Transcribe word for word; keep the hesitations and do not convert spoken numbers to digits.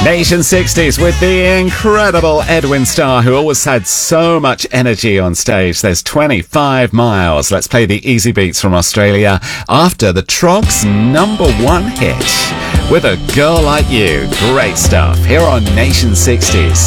Nation sixties with the incredible Edwin Starr, who always had so much energy on stage. There's twenty-five miles. Let's play the easy beats from Australia after the Trogs' number one hit with A Girl Like You. Great stuff here on Nation sixties.